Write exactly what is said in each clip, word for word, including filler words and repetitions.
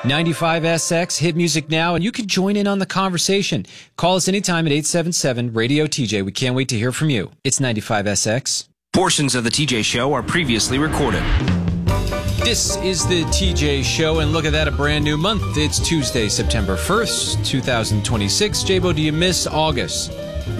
ninety-five S X, hit music now, and you can join in on the conversation. Call us anytime at eight seven seven, radio T J. We can't wait to hear from you. It's ninety-five S X. Portions of the T J Show are previously recorded. This is the T J Show, and look at that, a brand new month. It's Tuesday, September first, two thousand twenty-six. J-Bo, do you miss August?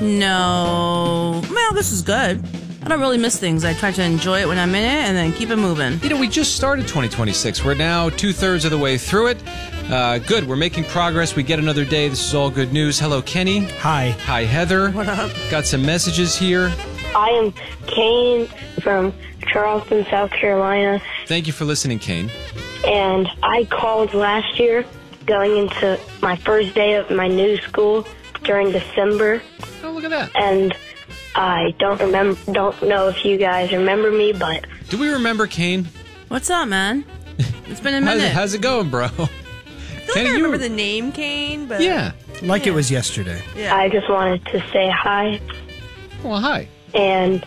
No. Well, this is good. I don't really miss things. I try to enjoy it when I'm in it and then keep it moving. You know, we just started twenty twenty-six. We're now two-thirds of the way through it. Uh, good. We're making progress. We get another day. This is all good news. Hello, Kenny. Hi. Hi, Heather. What up? Got some messages here. I am Kane from Charleston, South Carolina. Thank you for listening, Kane. And I called last year going into my first day of my new school during December. Oh, look at that. And I don't remember, don't know if you guys remember me, but... Do we remember Kane? What's up, man? It's been a how's, minute. it, how's it going, bro? I feel Kenny, like I remember you... the name Kane, but... Yeah. Like Yeah. it was yesterday. Yeah. I just wanted to say hi. Well, hi. And,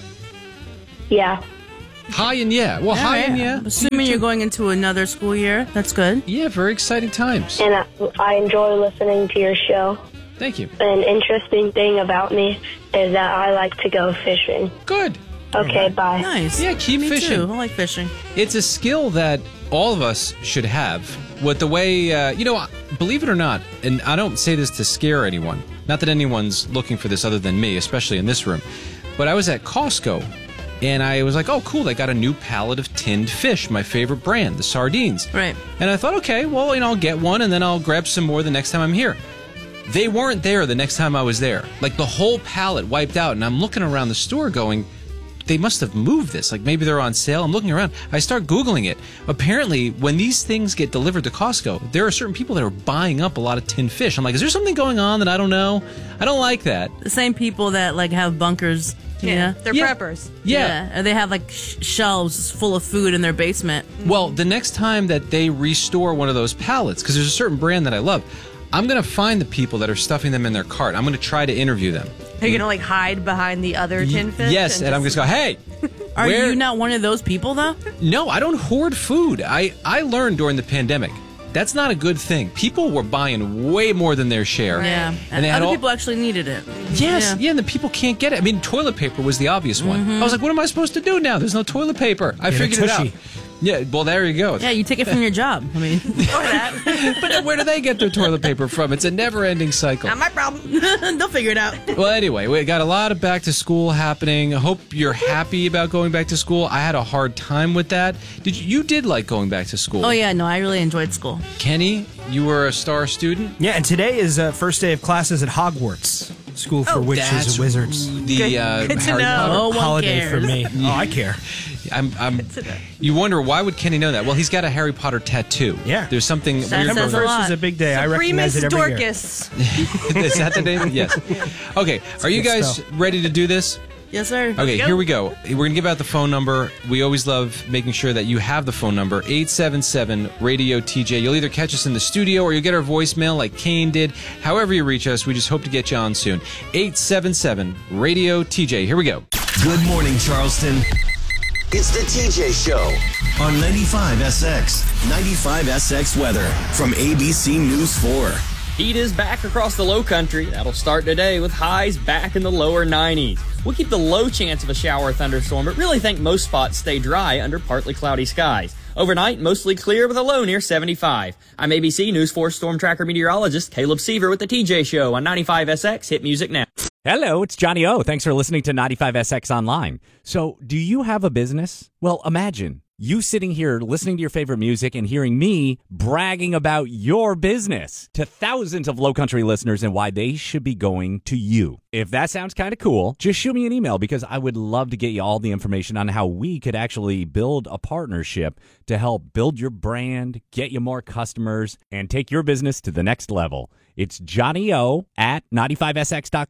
yeah. Hi and yeah. Well, hi and yeah. Assuming you're going into another school year, that's good. Yeah, very exciting times. And I, I enjoy listening to your show. Thank you. An interesting thing about me is that I like to go fishing. Good. Okay, bye. Nice. Yeah, keep Me fishing. too. I like fishing. It's a skill that all of us should have. With the way, uh, you know, believe it or not, and I don't say this to scare anyone, not that anyone's looking for this other than me, especially in this room, but I was at Costco, and I was like, oh, cool, they got a new pallet of tinned fish, my favorite brand, the sardines. Right. And I thought, okay, well, you know, I'll get one, and then I'll grab some more the next time I'm here. They weren't there the next time I was there. Like, the whole pallet wiped out, and I'm looking around the store going, they must have moved this. Like, maybe they're on sale. I'm looking around. I start Googling it. Apparently, when these things get delivered to Costco, there are certain people that are buying up a lot of tinned fish. I'm like, is there something going on that I don't know? I don't like that. The same people that, like, have bunkers. Yeah, Yeah. they're Yeah. preppers. Yeah. Or they have, like, sh- shelves full of food in their basement. Well, the next time that they restore one of those pallets, because there's a certain brand that I love, I'm going to find the people that are stuffing them in their cart. I'm going to try to interview them. Are you going to, like, hide behind the other tin fish? Yes, and I'm just going, hey. Are where- you not one of those people, though? No, I don't hoard food. I, I learned during the pandemic. That's not a good thing. People were buying way more than their share. Yeah. And they had Other all, people actually needed it. Yes, yeah. Yeah. and the people can't get it. I mean, toilet paper was the obvious one. Mm-hmm. I was like, what am I supposed to do now? There's no toilet paper. I Get a figured it out. tushy. Yeah, well, there you go. Yeah, you take it from your job. I mean, Or that. But then where do they get their toilet paper from? It's a never-ending cycle. Not my problem. they'll figure it out. Well, anyway, we got a lot of back to school happening. I hope you're happy about going back to school. I had a hard time with that. Did you, you did like going back to school? Oh, yeah, no, I really enjoyed school. Kenny, you were a star student? Yeah, and today is uh, first day of classes at Hogwarts, School for Witches That's and Wizards. The Good- uh, good to Harry know. Potter. Oh, one Holiday cares. for me. Oh, I care. I'm, I'm, you wonder, why would Kenny know that? Well, he's got a Harry Potter tattoo. Yeah. There's something That weird September says a going on. first lot. is a big day. I Primus recognize it every year. Dorcas. Is that the name? Yes. Okay, are you good guys spell. ready to do this? Yes, sir. Okay, go. here we go. We're going to give out the phone number. We always love making sure that you have the phone number, eight seven seven, radio T J. You'll either catch us in the studio or you'll get our voicemail like Kane did. However you reach us, we just hope to get you on soon. eight seven seven, radio T J. Here we go. Good morning, Charleston. It's the T J Show on ninety-five S X. ninety-five S X weather from A B C News four. Heat is back across the low country. That'll start today with highs back in the lower nineties. We'll keep the low chance of a shower or thunderstorm, but really think most spots stay dry under partly cloudy skies. Overnight, mostly clear with a low near seventy-five. I'm A B C News four Storm Tracker meteorologist Caleb Seaver with the T J Show on ninety-five S X. Hit music now. Hello, it's Johnny O. Thanks for listening to ninety-five S X Online. So, do you have a business? Well, imagine you sitting here listening to your favorite music and hearing me bragging about your business to thousands of Low Country listeners and why they should be going to you. If that sounds kind of cool, just shoot me an email because I would love to get you all the information on how we could actually build a partnership to help build your brand, get you more customers, and take your business to the next level. It's Johnny O at ninety-five S X dot com.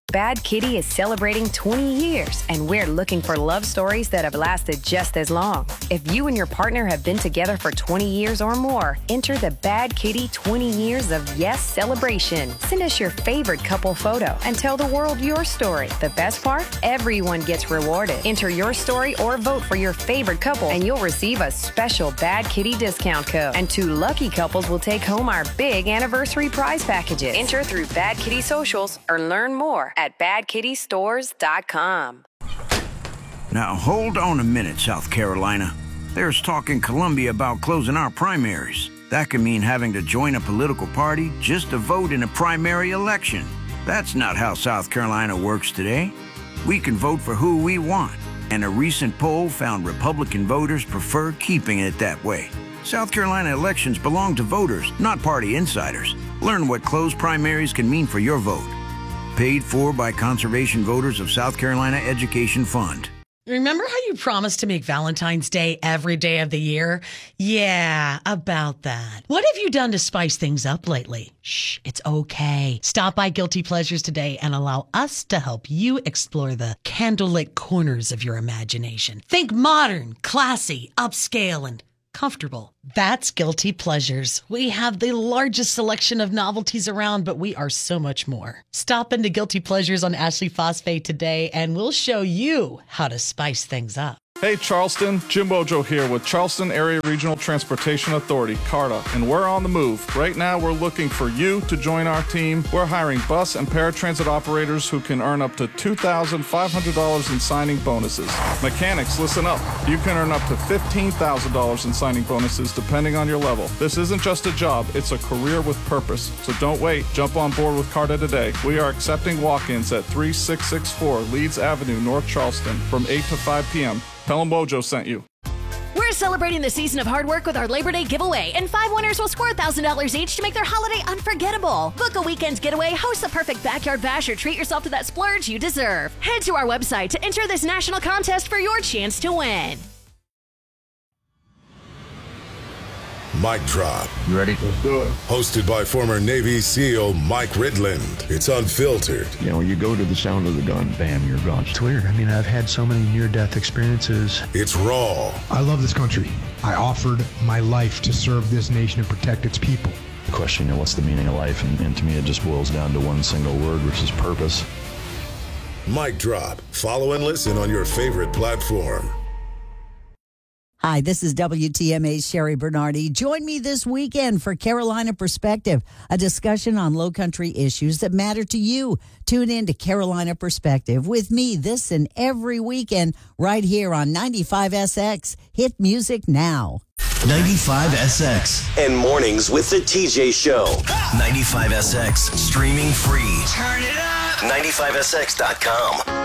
Bad Kitty is celebrating twenty years, and we're looking for love stories that have lasted just as long. If you and your partner have been together for twenty years or more, enter the Bad Kitty twenty Years of Yes celebration. Send us your favorite couple photo and tell the world your story. The best part? Everyone gets rewarded. Enter your story or vote for your favorite couple, and you'll receive a special Bad Kitty discount code. And two lucky couples will take home our big anniversary prize packages. Enter through Bad Kitty socials or learn more at bad kitty stores dot com. Now, hold on a minute, South Carolina. There's talk in Columbia about closing our primaries. That could mean having to join a political party just to vote in a primary election. That's not how South Carolina works today. We can vote for who we want, and a recent poll found Republican voters prefer keeping it that way. South Carolina elections belong to voters, not party insiders. Learn what closed primaries can mean for your vote. Paid for by Conservation Voters of South Carolina Education Fund. Remember how you promised to make Valentine's Day every day of the year? Yeah, about that. What have you done to spice things up lately? Shh, it's okay. Stop by Guilty Pleasures today and allow us to help you explore the candlelit corners of your imagination. Think modern, classy, upscale, and comfortable. That's Guilty Pleasures. We have the largest selection of novelties around, but we are so much more. Stop into Guilty Pleasures on Ashley Phosphate today, and we'll show you how to spice things up. Hey Charleston, Jim Bojo here with Charleston Area Regional Transportation Authority, CARTA, and we're on the move. Right now we're looking for you to join our team. We're hiring bus and paratransit operators who can earn up to two thousand five hundred dollars in signing bonuses. Mechanics, listen up. You can earn up to fifteen thousand dollars in signing bonuses depending on your level. This isn't just a job, it's a career with purpose. So don't wait, jump on board with CARTA today. We are accepting walk-ins at three six six four Leeds Avenue, North Charleston from eight to five p.m. Tell them Bojo sent you. We're celebrating the season of hard work with our Labor Day giveaway, and five winners will score one thousand dollars each to make their holiday unforgettable. Book a weekend's getaway, host the perfect backyard bash, or treat yourself to that splurge you deserve. Head to our website to enter this national contest for your chance to win. Mic Drop. You ready? Let's do it. Hosted by former Navy SEAL Mike Ridland. It's unfiltered. You know, you go to the sound of the gun, bam, you're gone. It's weird. I mean, I've had so many near-death experiences. It's raw. I love this country. I offered my life to serve this nation and protect its people. The question, you know, what's the meaning of life? And, and to me, it just boils down to one single word, which is purpose. Mic Drop. Follow and listen on your favorite platform. Hi, this is W T M A's Sherry Bernardi. Join me this weekend for Carolina Perspective, a discussion on low country issues that matter to you. Tune in to Carolina Perspective with me this and every weekend right here on ninety-five S X. Hit music now. ninety-five S X. And mornings with the T J Show. ninety-five S X, streaming free. Turn it up. ninety-five S X dot com.